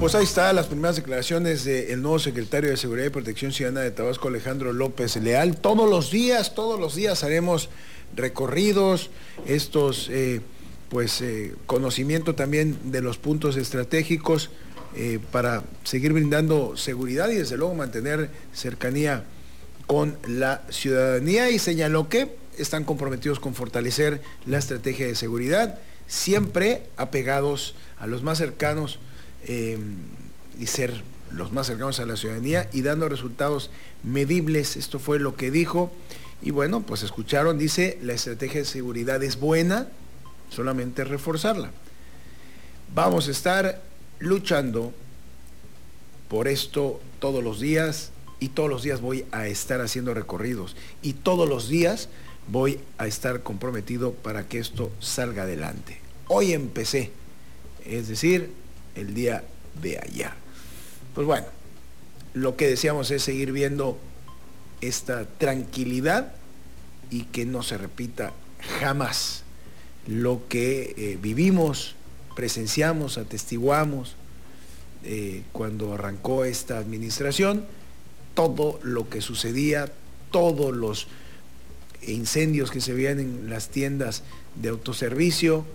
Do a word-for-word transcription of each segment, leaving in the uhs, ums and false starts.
Pues ahí está, las primeras declaraciones del nuevo secretario de Seguridad y Protección Ciudadana de Tabasco, Alejandro López Leal. Todos los días, todos los días haremos recorridos, estos, eh, pues, eh, conocimiento también de los puntos estratégicos eh, para seguir brindando seguridad y desde luego mantener cercanía con la ciudadanía, y señaló que están comprometidos con fortalecer la estrategia de seguridad, siempre apegados a los más cercanos eh, y ser los más cercanos a la ciudadanía y dando resultados medibles. Esto fue lo que dijo. Y bueno, pues escucharon, dice, la estrategia de seguridad es buena, solamente reforzarla. Vamos a estar luchando por esto todos los días, y todos los días voy a estar haciendo recorridos, y todos los días voy a estar comprometido para que esto salga adelante. Hoy empecé, es decir, el día de ayer. Pues bueno, lo que deseamos es seguir viendo esta tranquilidad y que no se repita jamás lo que eh, vivimos, presenciamos, atestiguamos eh, cuando arrancó esta administración, todo lo que sucedía, todos los incendios que se veían en las tiendas de autoservicio,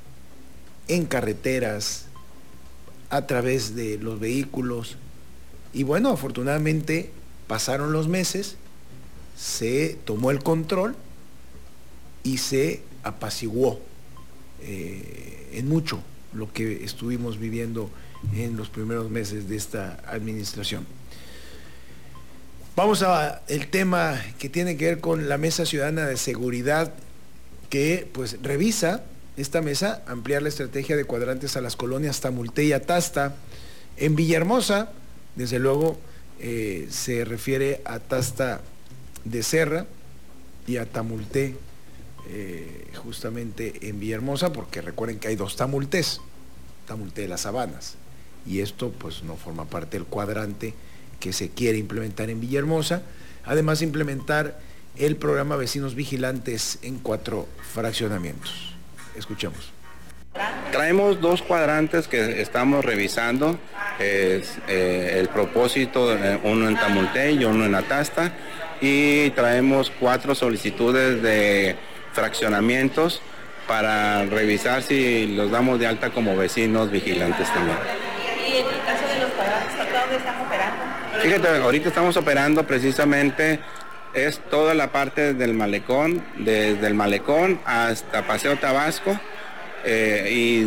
en carreteras, a través de los vehículos. Y bueno, afortunadamente pasaron los meses, se tomó el control y se apaciguó eh, en mucho lo que estuvimos viviendo en los primeros meses de esta administración. Vamos a el tema que tiene que ver con la Mesa Ciudadana de Seguridad, que pues revisa esta mesa ampliar la estrategia de cuadrantes a las colonias Tamulté y Atasta. En Villahermosa, desde luego, eh, se refiere a Atasta de Serra y a Tamulté, eh, justamente en Villahermosa, porque recuerden que hay dos Tamultés, Tamulté de las Sabanas, y esto pues no forma parte del cuadrante que se quiere implementar en Villahermosa. Además, implementar el programa Vecinos Vigilantes en cuatro fraccionamientos. Escuchemos. Traemos dos cuadrantes que estamos revisando, es, eh, el propósito, eh, uno en Tamulté y uno en Atasta, y traemos cuatro solicitudes de fraccionamientos para revisar si los damos de alta como vecinos vigilantes también. ¿Y en el caso de los cuadrantes, dónde están operando? Fíjate, ahorita estamos operando precisamente, es toda la parte del malecón, desde el malecón hasta Paseo Tabasco, eh, y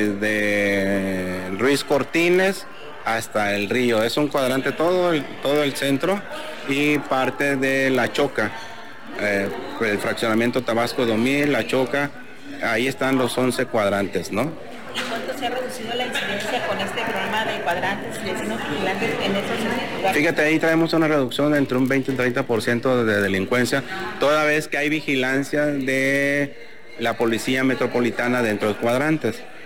desde Ruiz Cortines hasta el río. Es un cuadrante todo el, todo el centro y parte de La Choca, eh, el fraccionamiento Tabasco dos mil, La Choca, ahí están los once cuadrantes, ¿no? ¿Y cuánto se ha reducido la incidencia con este programa de cuadrantes y vecinos vigilantes en estos lugares? Fíjate, ahí traemos una reducción de entre un veinte y un treinta por ciento de delincuencia, toda vez que hay vigilancia de la Policía Metropolitana dentro de los cuadrantes.